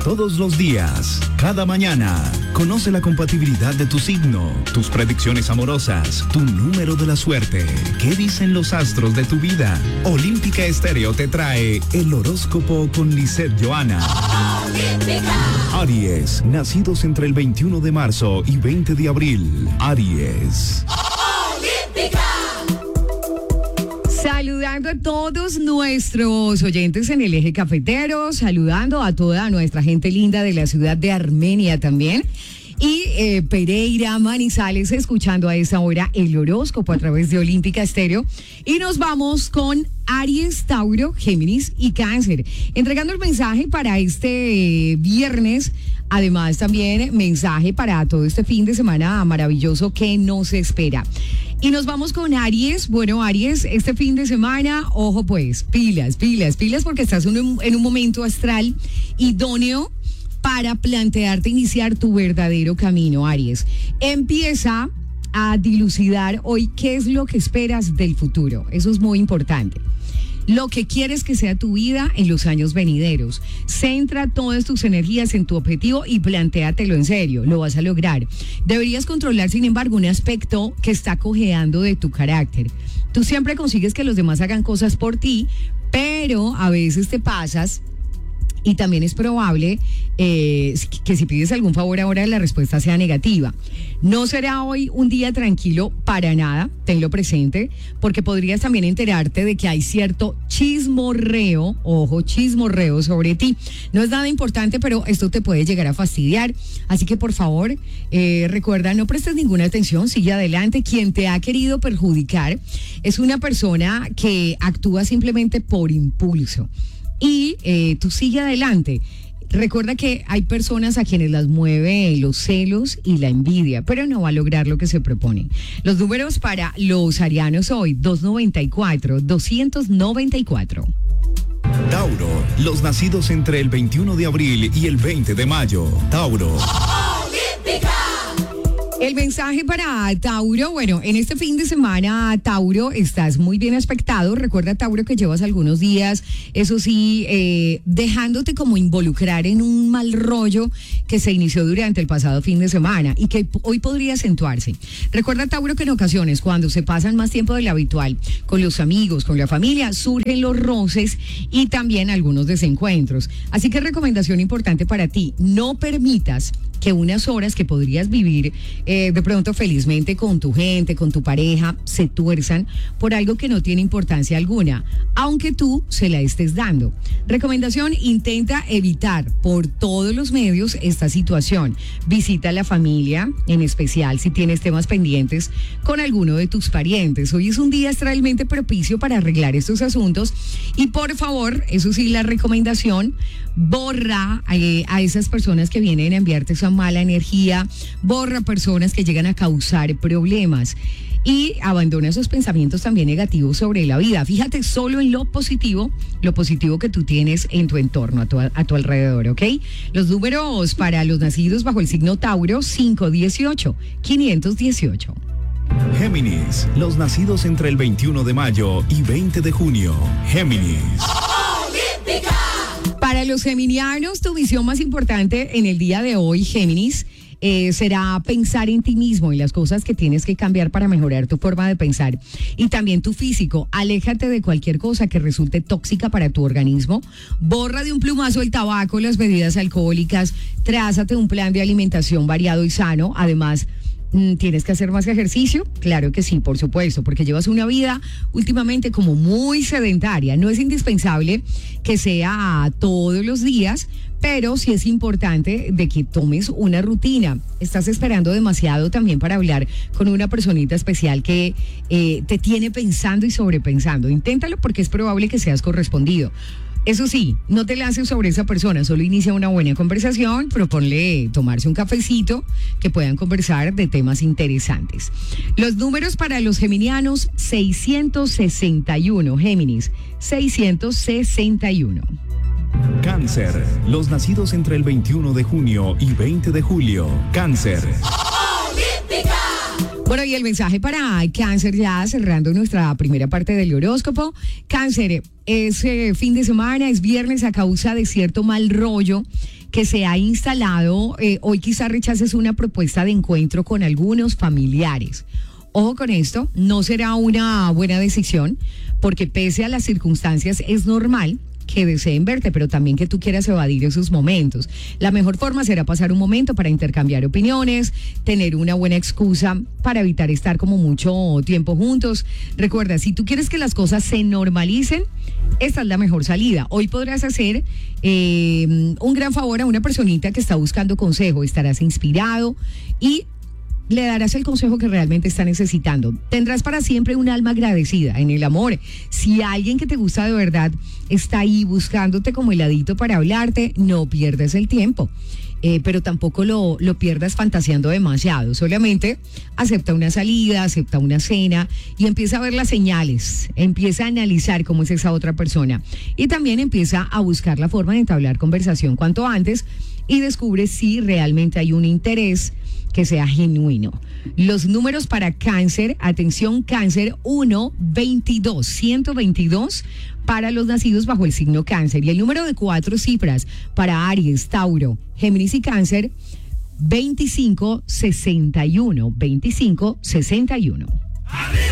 todos los días, cada mañana. Conoce la compatibilidad de tu signo, tus predicciones amorosas, tu número de la suerte. ¿Qué dicen los astros de tu vida? Olímpica Estéreo te trae el horóscopo con Lisette Johanna. Aries, nacidos entre el 21 de marzo y 20 de abril. Aries. Saludando a todos nuestros oyentes en el eje cafetero, saludando a toda nuestra gente linda de la ciudad de Armenia también. Y Pereira, Manizales, escuchando a esa hora el horóscopo a través de Olímpica Estéreo. Y nos vamos con Aries, Tauro, Géminis y Cáncer. Entregando el mensaje para este viernes. Además, también mensaje para todo este fin de semana maravilloso que nos espera. Y nos vamos con Aries. Bueno, Aries, este fin de semana, ojo pues, pilas, porque estás en un momento astral idóneo para plantearte iniciar tu verdadero camino, Aries. Empieza a dilucidar hoy qué es lo que esperas del futuro. Eso es muy importante. Lo que quieres que sea tu vida en los años venideros. Centra todas tus energías en tu objetivo y plantéatelo en serio. Lo vas a lograr. Deberías controlar, sin embargo, un aspecto que está cojeando de tu carácter. Tú siempre consigues que los demás hagan cosas por ti, pero a veces te pasas. Y también es probable que si pides algún favor ahora la respuesta sea negativa. No será hoy un día tranquilo para nada, tenlo presente, porque podrías también enterarte de que hay cierto chismorreo, ojo, chismorreo sobre ti. No es nada importante, pero esto te puede llegar a fastidiar. Así que por favor, recuerda, no prestes ninguna atención, sigue adelante. Quien te ha querido perjudicar es una persona que actúa simplemente por impulso. Y tú sigue adelante. Recuerda que hay personas a quienes las mueve los celos y la envidia, pero no va a lograr lo que se propone. Los números para los arianos hoy, 294, 294. Tauro, los nacidos entre el 21 de abril y el 20 de mayo. Tauro. El mensaje para Tauro, bueno, en este fin de semana, Tauro, estás muy bien aspectado. Recuerda, Tauro, que llevas algunos días, eso sí, dejándote como involucrar en un mal rollo que se inició durante el pasado fin de semana y que hoy podría acentuarse. Recuerda, Tauro, que en ocasiones, cuando se pasan más tiempo del habitual con los amigos, con la familia, surgen los roces y también algunos desencuentros. Así que recomendación importante para ti, no permitas que unas horas que podrías vivir de pronto felizmente con tu gente, con tu pareja, se tuerzan por algo que no tiene importancia alguna, aunque tú se la estés dando. Recomendación, intenta evitar por todos los medios esta situación. Visita a la familia, en especial si tienes temas pendientes con alguno de tus parientes. Hoy es un día astralmente propicio para arreglar estos asuntos y por favor, eso sí, la recomendación, borra a esas personas que vienen a enviarte esa mala energía, borra personas que llegan a causar problemas y abandona esos pensamientos también negativos sobre la vida. Fíjate solo en lo positivo que tú tienes en tu entorno, a tu alrededor, ¿ok? Los números para los nacidos bajo el signo Tauro, 518, 518. Géminis, los nacidos entre el 21 de mayo y 20 de junio. Géminis. Para los geminianos, tu misión más importante en el día de hoy, Géminis, será pensar en ti mismo y las cosas que tienes que cambiar para mejorar tu forma de pensar y también tu físico. Aléjate de cualquier cosa que resulte tóxica para tu organismo. Borra de un plumazo el tabaco, las bebidas alcohólicas. Trázate un plan de alimentación variado y sano. Además, ¿tienes que hacer más ejercicio? Claro que sí, por supuesto, porque llevas una vida últimamente como muy sedentaria. No es indispensable que sea todos los días, pero sí es importante de que tomes una rutina. Estás esperando demasiado también para hablar con una personita especial que te tiene pensando y sobrepensando. Inténtalo porque es probable que seas correspondido. Eso sí, no te lances sobre esa persona, solo inicia una buena conversación, proponle tomarse un cafecito, que puedan conversar de temas interesantes. Los números para los geminianos, 661, Géminis, 661. Cáncer, los nacidos entre el 21 de junio y 20 de julio. Cáncer. Bueno, y el mensaje para Cáncer, ya cerrando nuestra primera parte del horóscopo. Cáncer, ese fin de semana es viernes a causa de cierto mal rollo que se ha instalado, hoy quizá rechaces una propuesta de encuentro con algunos familiares. Ojo con esto, no será una buena decisión, porque pese a las circunstancias es normal que deseen verte, pero también que tú quieras evadir esos momentos. La mejor forma será pasar un momento para intercambiar opiniones, tener una buena excusa para evitar estar como mucho tiempo juntos. Recuerda, si tú quieres que las cosas se normalicen, esta es la mejor salida. Hoy podrás hacer un gran favor a una personita que está buscando consejo, estarás inspirado y le darás el consejo que realmente está necesitando. Tendrás para siempre un alma agradecida en el amor. Si alguien que te gusta de verdad está ahí buscándote como heladito para hablarte, no pierdas el tiempo. Pero tampoco lo pierdas fantaseando demasiado. Solamente acepta una salida, acepta una cena y empieza a ver las señales. Empieza a analizar cómo es esa otra persona. Y también empieza a buscar la forma de entablar conversación cuanto antes y descubre si realmente hay un interés que sea genuino. Los números para cáncer, atención, cáncer 122 para los nacidos bajo el signo cáncer. Y el número de 4 cifras para Aries, Tauro, Géminis y Cáncer, 2561. 2561. ¡Arriba!